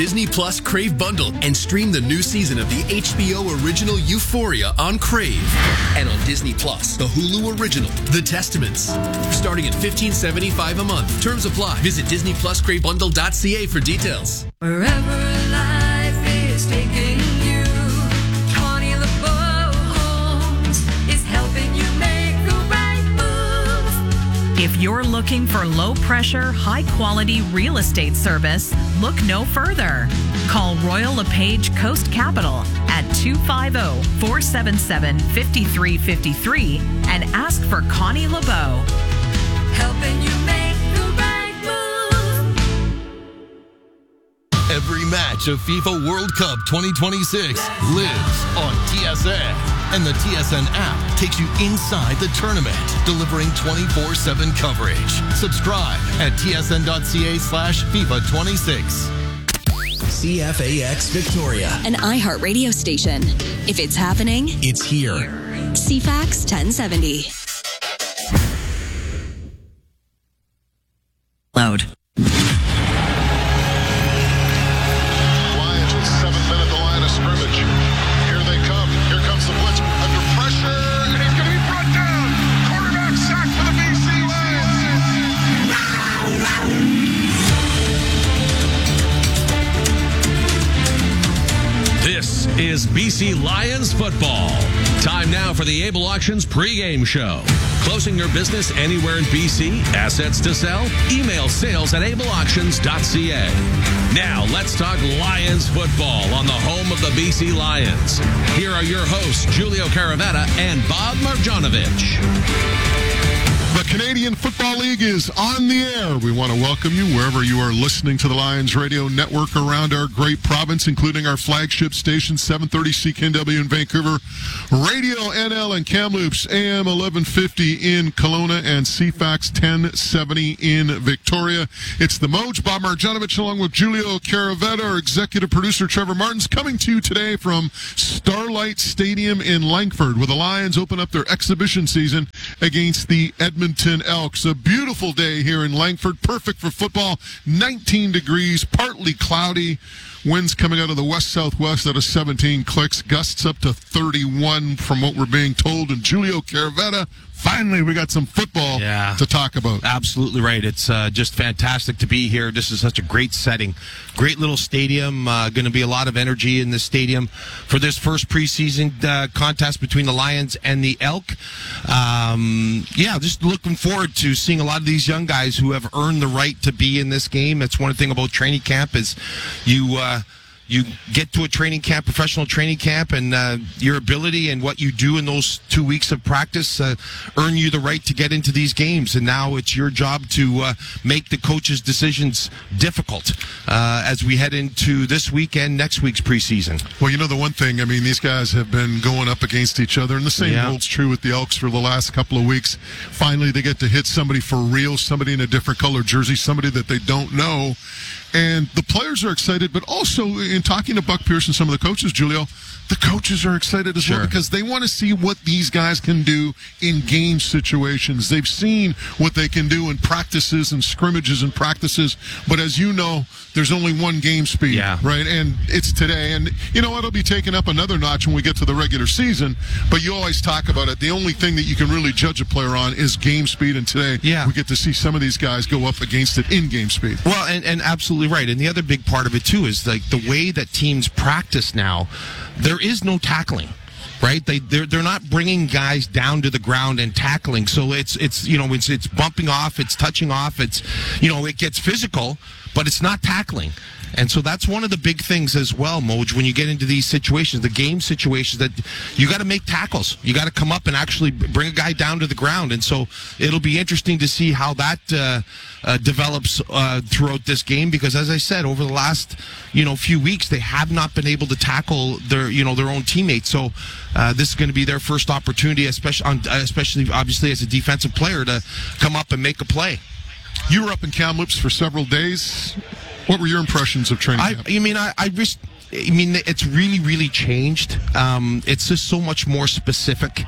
Disney Plus Crave bundle and stream the new season of the HBO original Euphoria on Crave. And on Disney Plus, the Hulu original, The Testaments. Starting at $15.75 a month. Terms apply. Visit DisneyPlusCraveBundle.ca for details. Wherever life is taking you, Connie LeBeau Homes is helping you make the right move. If you're looking for low-pressure, high-quality real estate service, look no further. Call Royal LePage Coast Capital at 250-477-5353 and ask for Connie LeBeau. Helping you make the right move. Every match of FIFA World Cup 2026 lives on TSN. And the TSN app takes you inside the tournament, delivering 24/7 coverage. Subscribe at tsn.ca/FIFA26. CFAX Victoria. An iHeartRadio station. If it's happening, It's here. CFAX 1070. Load. Lions with 7 men at the line of scrimmage. Here they come. Here comes the blitz under pressure, and he's going to be brought down. Quarterback sack for the BC Lions. This is BC Lions football. Time now for the Able Auctions pregame show. Closing your business anywhere in BC? Assets to sell? Email sales@ableauctions.ca. Now let's talk Lions football on the home of the BC Lions. Here are your hosts, Julio Caravetta and Bob Marjanovic. The Canadian Football League is on the air. We want to welcome you wherever you are listening to the Lions Radio Network around our great province, including our flagship station, 730 CKNW in Vancouver, Radio NL and Kamloops, AM 1150 in Kelowna, and CFAX 1070 in Victoria. It's the Moj, Bob Marjanovic, along with Julio Caravetta, our executive producer, Trevor Martins, coming to you today from Starlight Stadium in Langford, where the Lions open up their exhibition season against the Edmonton Elks. A beautiful day here in Langford, perfect for football. 19 degrees, partly cloudy. Winds coming out of the west-southwest out of 17 clicks. Gusts up to 31 from what we're being told. And Julio Caravetta, finally we got some football to talk about. Absolutely right. It's just fantastic to be here. This is such a great setting. Great little stadium. Going to be a lot of energy in this stadium for this first preseason contest between the Lions and the Elk. Just looking forward to seeing a lot of these young guys who have earned the right to be in this game. That's one thing about training camp is you get to a training camp, professional training camp, and your ability and what you do in those 2 weeks of practice earn you the right to get into these games. And now it's your job to make the coaches' decisions difficult as we head into this week and next week's preseason. Well, you know, the one thing, I mean, these guys have been going up against each other, and the same holds true with the Elks for the last couple of weeks. Finally, they get to hit somebody for real, somebody in a different color jersey, somebody that they don't know. And the players are excited, but also in talking to Buck Pierce and some of the coaches, Julio, the coaches are excited as well because they want to see what these guys can do in game situations. They've seen what they can do in practices and scrimmages and practices, but as you know, there's only one game speed, right? And it's today. And you know, it'll be taken up another notch when we get to the regular season, but you always talk about it. The only thing that you can really judge a player on is game speed, and today we get to see some of these guys go up against it in game speed. Well, and absolutely right. And the other big part of it, too, is like the way that teams practice now, there is no tackling. Right, they're not bringing guys down to the ground and tackling. So it's bumping off, it's touching off, it gets physical, but it's not tackling. And so that's one of the big things as well, Moj, when you get into these situations, the game situations, that you got to make tackles. You got to come up and actually bring a guy down to the ground. And so it'll be interesting to see how that develops throughout this game, because as I said, over the last few weeks, they have not been able to tackle their own teammates. So this is going to be their first opportunity, especially obviously as a defensive player, to come up and make a play. You were up in Kamloops for several days. What were your impressions of training camp? It's really, really changed. It's just so much more specific.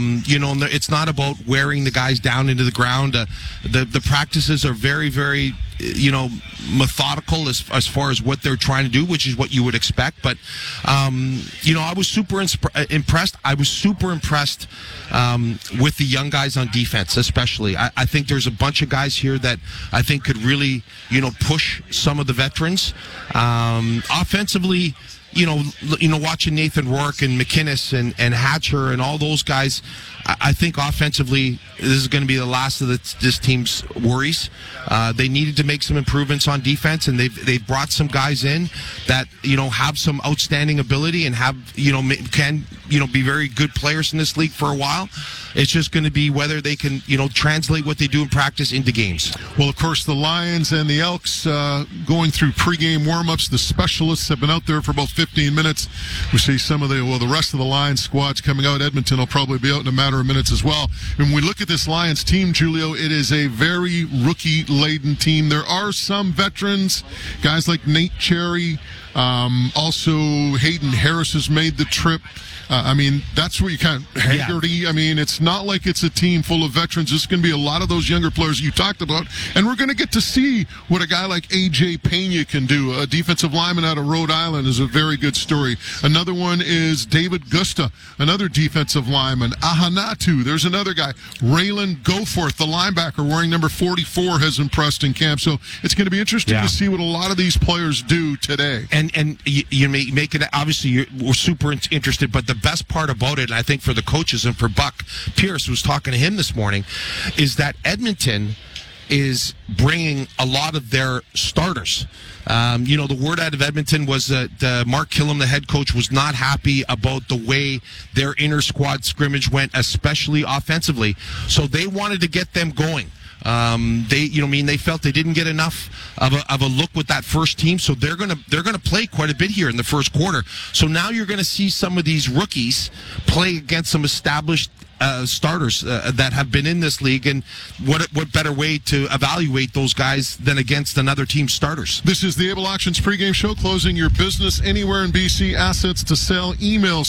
It's not about wearing the guys down into the ground. The practices are very, very methodical as far as what they're trying to do, which is what you would expect. But, I was super impressed. I was super impressed with the young guys on defense, especially. I think there's a bunch of guys here that I think could really, push some of the veterans. Offensively, watching Nathan Rourke and McInnes and Hatcher and all those guys, I think offensively this is going to be the last of this team's worries. They needed to make some improvements on defense, and they've brought some guys in that have some outstanding ability and have can be very good players in this league for a while. It's just going to be whether they can translate what they do in practice into games. Well, of course, the Lions and the Elks going through pregame warm-ups. The specialists have been out there for about 15 minutes. We see some of the rest of the Lions squads coming out. Edmonton will probably be out in a matter of minutes as well. When we look at this Lions team, Julio, it is a very rookie-laden team. There are some veterans, guys like Nate Cherry. Also, Hayden Harris has made the trip. That's where you kind of Haggerty. Yeah. It's not like it's a team full of veterans. This is going to be a lot of those younger players you talked about, and we're going to get to see what a guy like A.J. Pena can do. A defensive lineman out of Rhode Island is a very good story. Another one is David Gusta, another defensive lineman. Ahanatu, there's another guy. Raylan Goforth, the linebacker wearing number 44, has impressed in camp. So it's going to be interesting to see what a lot of these players do today. And you make it, obviously we're super interested, but the best part about it, and I think for the coaches and for Buck Pierce, who was talking to him this morning, is that Edmonton is bringing a lot of their starters. The word out of Edmonton was that Mark Killam, the head coach, was not happy about the way their inter-squad scrimmage went, especially offensively. So they wanted to get them going. They felt they didn't get enough of a look with that first team, so they're gonna play quite a bit here in the first quarter. So now you're gonna see some of these rookies play against some established starters that have been in this league, and what better way to evaluate those guys than against another team's starters? This is the Able Auctions pregame show, closing your business anywhere in BC. Assets to sell. Email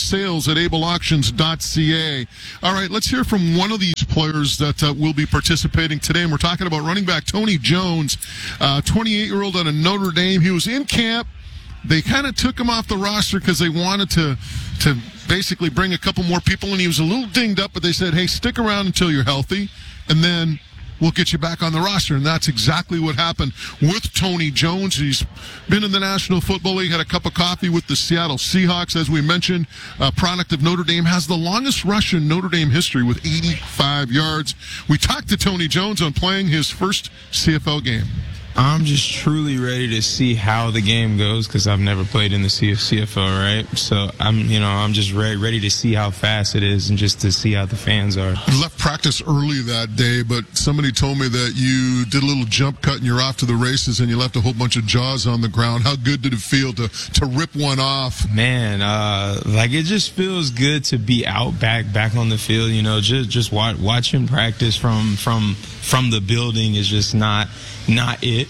sales@ableauctions.ca. All right, let's hear from one of these players that will be participating today, and we're talking about running back Tony Jones, 28-year-old out of Notre Dame. He was in camp. They kind of took him off the roster because they wanted to basically bring a couple more people, and he was a little dinged up, but they said, hey, stick around until you're healthy, and then we'll get you back on the roster. And that's exactly what happened with Tony Jones. He's been in the National Football League, had a cup of coffee with the Seattle Seahawks, as we mentioned, a product of Notre Dame, has the longest rush in Notre Dame history with 85 yards. We talked to Tony Jones on playing his first CFL game. I'm just truly ready to see how the game goes because I've never played in the CFL, right? So I'm just ready to see how fast it is and just to see how the fans are. You left practice early that day, but somebody told me that you did a little jump cut and you're off to the races and you left a whole bunch of jaws on the ground. How good did it feel to rip one off? Man, it just feels good to be out back on the field. Just watching practice from the building is just not it.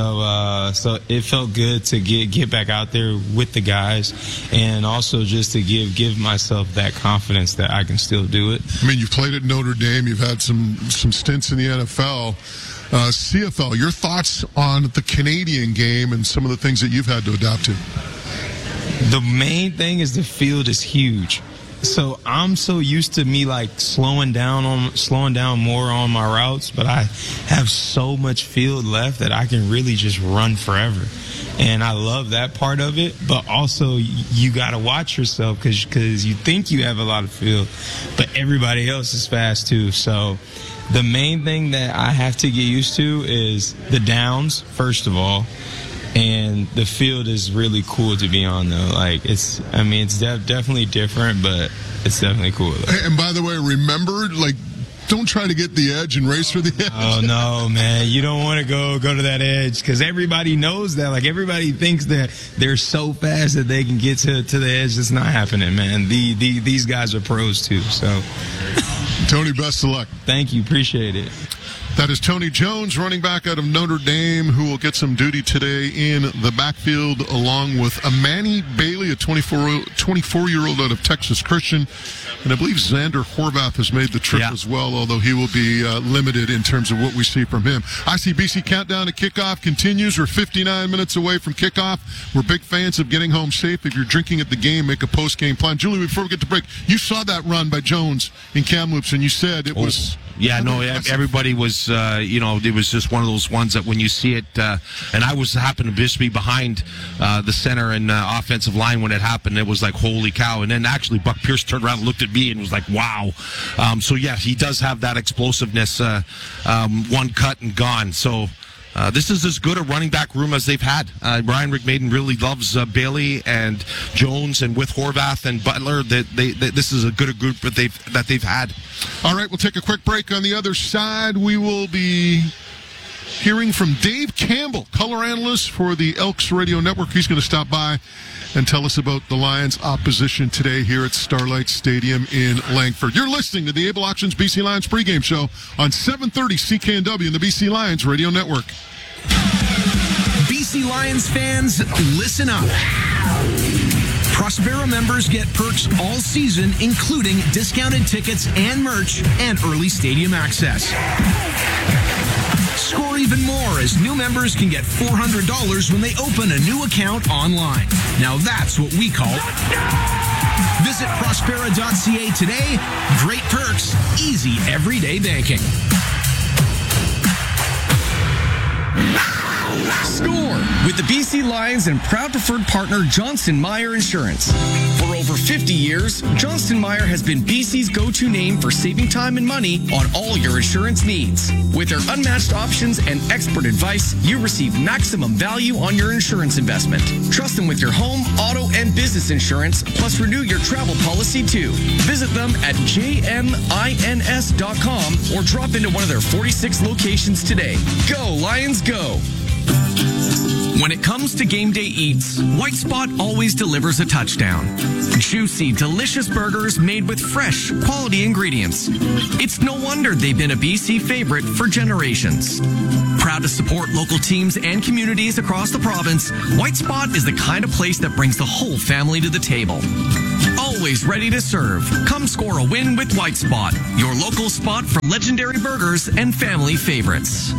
So it felt good to get back out there with the guys, and also just to give myself that confidence that I can still do it. I mean, you've played at Notre Dame, you've had some stints in the NFL. CFL, your thoughts on the Canadian game and some of the things that you've had to adapt to? The main thing is the field is huge. So I'm so used to me slowing down more on my routes, but I have so much field left that I can really just run forever. And I love that part of it, but also you got to watch yourself because you think you have a lot of field, but everybody else is fast too. So the main thing that I have to get used to is the downs, first of all. And the field is really cool to be on, though. It's definitely different, but it's definitely cool. And by the way, remember, don't try to get the edge and race for the edge. Oh, no, man. You don't want to go to that edge because everybody knows that. Everybody thinks that they're so fast that they can get to the edge. It's not happening, man. These guys are pros, too. So, Tony, best of luck. Thank you. Appreciate it. That is Tony Jones, running back out of Notre Dame, who will get some duty today in the backfield, along with Amani Bailey, a 24-year-old out of Texas Christian. And I believe Xander Horvath has made the trip as well, although he will be limited in terms of what we see from him. ICBC Countdown to Kickoff continues. We're 59 minutes away from kickoff. We're big fans of getting home safe. If you're drinking at the game, make a post-game plan. Julie, before we get to break, you saw that run by Jones in Kamloops, and you said it was... Yeah, no, everybody was, it was just one of those ones that when you see it, and I happened to just be behind the center and offensive line when it happened. It was like, holy cow. And then actually Buck Pierce turned around and looked at me and was like, wow. So, yeah, he does have that explosiveness, one cut and gone. So... this is as good a running back room as they've had. Brian McMaden really loves Bailey and Jones, and with Horvath and Butler, this is a good group that they've had. All right, we'll take a quick break. On the other side, we will be hearing from Dave Campbell, color analyst for the Elks Radio Network. He's going to stop by and tell us about the Lions' opposition today here at Starlight Stadium in Langford. You're listening to the Able Auctions BC Lions pregame show on 730 CKNW and the BC Lions Radio Network. BC Lions fans, listen up. Prospera members get perks all season, including discounted tickets and merch and early stadium access. Score even more as new members can get $400 when they open a new account online. Now that's what we call Visit Prospera.ca today. Great perks, easy everyday banking. Score with the BC Lions and proud preferred partner Johnston Meyer Insurance. For over 50 years, Johnston Meyer has been BC's go-to name for saving time and money on all your insurance needs. With their unmatched options and expert advice, you receive maximum value on your insurance investment. Trust them with your home, auto, and business insurance, plus renew your travel policy too. Visit them at jmins.com or drop into one of their 46 locations today. Go, Lions, go! When it comes to game day eats, White Spot always delivers a touchdown. Juicy, delicious burgers made with fresh, quality ingredients. It's no wonder they've been a BC favorite for generations. Proud to support local teams and communities across the province, White Spot is the kind of place that brings the whole family to the table. Always ready to serve. Come score a win with White Spot, your local spot for legendary burgers and family favorites.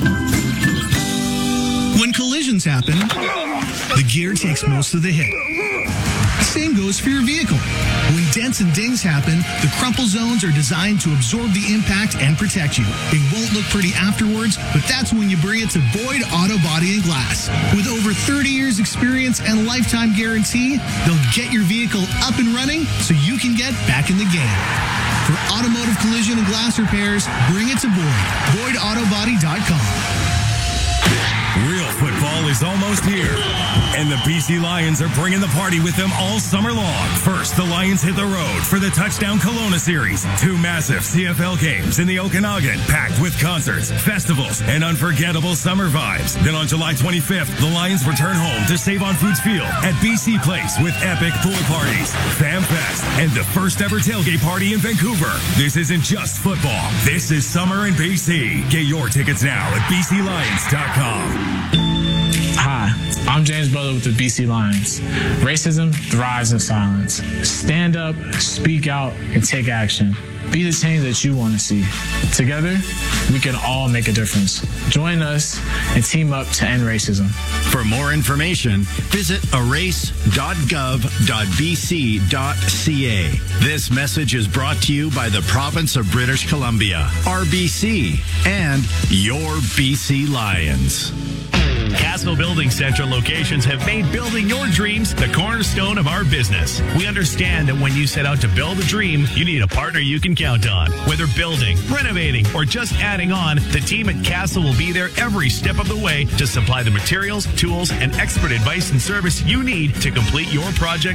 When collisions happen, the gear takes most of the hit. Same goes for your vehicle. When dents and dings happen, the crumple zones are designed to absorb the impact and protect you. It won't look pretty afterwards, but that's when you bring it to Boyd Auto Body and Glass. With over 30 years experience and lifetime guarantee, they'll get your vehicle up and running so you can get back in the game. For automotive collision and glass repairs, bring it to Boyd. BoydAutoBody.com. Real football is almost here, and the BC Lions are bringing the party with them all summer long. First, the Lions hit the road for the Touchdown Kelowna Series. 2 massive CFL games in the Okanagan, packed with concerts, festivals, and unforgettable summer vibes. Then on July 25th, the Lions return home to Save on Foods Field at BC Place with epic pool parties, Fam Fest, and the first ever tailgate party in Vancouver. This isn't just football. This is summer in BC. Get your tickets now at bclions.com. Hi, I'm James Butler with the BC Lions. Racism thrives in silence. Stand up, speak out, and take action. Be the change that you want to see. Together, we can all make a difference. Join us and team up to end racism. For more information, visit erase.gov.bc.ca. This message is brought to you by the Province of British Columbia, RBC, and your BC Lions. Castle Building Central locations have made building your dreams the cornerstone of our business. We understand that when you set out to build a dream, you need a partner you can count on. Whether building, renovating, or just adding on, the team at Castle will be there every step of the way to supply the materials, tools, and expert advice and service you need to complete your project